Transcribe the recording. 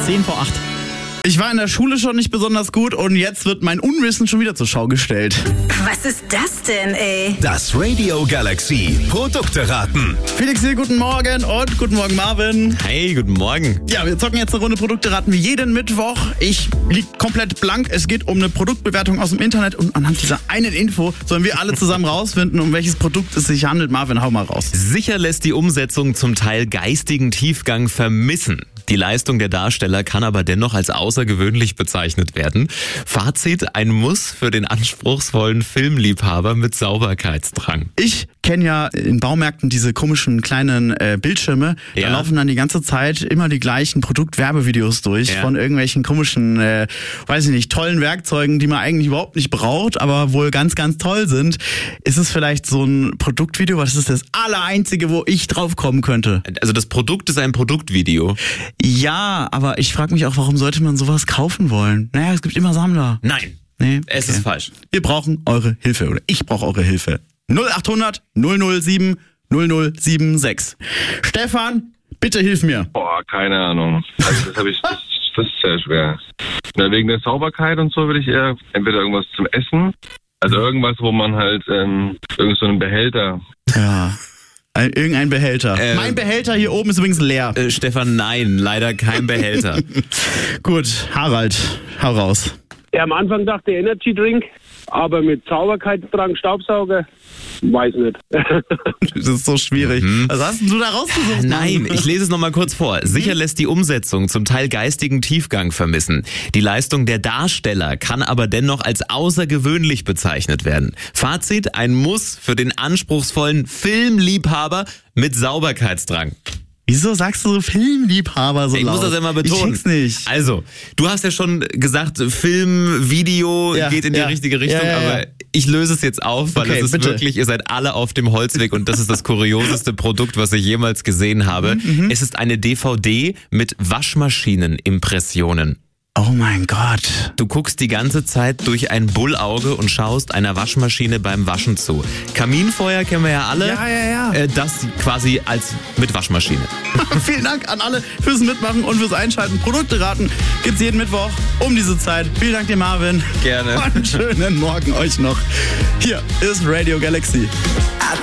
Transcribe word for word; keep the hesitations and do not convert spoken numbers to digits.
zehn vor acht. Ich war in der Schule schon nicht besonders gut und jetzt wird mein Unwissen schon wieder zur Schau gestellt. Was ist das denn, ey? Das Radio Galaxy Produkte raten. Felix hier, guten Morgen und guten Morgen Marvin. Hey, guten Morgen. Ja, wir zocken jetzt eine Runde Produkte raten wie jeden Mittwoch. Ich lieg komplett blank. Es geht um eine Produktbewertung aus dem Internet und anhand dieser einen Info sollen wir alle zusammen rausfinden, um welches Produkt es sich handelt. Marvin, hau mal raus. Sicher lässt die Umsetzung zum Teil geistigen Tiefgang vermissen. Die Leistung der Darsteller kann aber dennoch als außergewöhnlich bezeichnet werden. Fazit: ein Muss für den anspruchsvollen Filmliebhaber mit Sauberkeitsdrang. Ich kenne ja in Baumärkten diese komischen kleinen äh, Bildschirme. Da Ja. laufen dann die ganze Zeit immer die gleichen Produktwerbevideos durch Ja. von irgendwelchen komischen, äh, weiß ich nicht, tollen Werkzeugen, die man eigentlich überhaupt nicht braucht, aber wohl ganz, ganz toll sind. Ist es vielleicht so ein Produktvideo? Was ist das Allereinzige, wo ich drauf kommen könnte? Also das Produkt ist ein Produktvideo. Ja, aber ich frage mich auch, warum sollte man sowas kaufen wollen? Naja, es gibt immer Sammler. Nein, Nee, es okay. ist falsch. Wir brauchen eure Hilfe oder ich brauche eure Hilfe. null acht hundert null null sieben null null sieben sechs. Stefan, bitte hilf mir. Boah, keine Ahnung. Also das habe ich, das, das ist sehr schwer. Na, wegen der Sauberkeit und so würde ich eher entweder irgendwas zum Essen, also irgendwas, wo man halt ähm, irgend so einen Behälter. Ja. Ein, irgendein Behälter. Äh, mein Behälter hier oben ist übrigens leer. Äh, Stefan, nein, leider kein Behälter. Gut, Harald, hau raus. Ja, am Anfang dachte ich Energy Drink, aber mit Sauberkeitsdrang, Staubsauger, weiß nicht. Das ist so schwierig. Was hast denn du da rausgesucht? Mann? Nein, ich lese es nochmal kurz vor. Sicher lässt die Umsetzung zum Teil geistigen Tiefgang vermissen. Die Leistung der Darsteller kann aber dennoch als außergewöhnlich bezeichnet werden. Fazit: ein Muss für den anspruchsvollen Filmliebhaber mit Sauberkeitsdrang. Wieso sagst du so Filmliebhaber so Ich laut? muss das ja mal betonen. Ich check's nicht. Also, du hast ja schon gesagt, Film, Video Ja, geht in die ja. richtige Richtung, Ja, ja, ja. aber ich löse es jetzt auf, weil Okay, es ist bitte. wirklich, ihr seid alle auf dem Holzweg und das ist das kurioseste Produkt, was ich jemals gesehen habe. Mhm, Es ist eine D V D mit Waschmaschinenimpressionen. Oh mein Gott. Du guckst die ganze Zeit durch ein Bullauge und schaust einer Waschmaschine beim Waschen zu. Kaminfeuer kennen wir ja alle. Ja, ja, ja. Äh, Das quasi als mit Waschmaschine. Vielen Dank an alle fürs Mitmachen und fürs Einschalten. Produkte raten gibt's jeden Mittwoch um diese Zeit. Vielen Dank dir, Marvin. Gerne. Und einen schönen Morgen euch noch. Hier ist Radio Galaxy.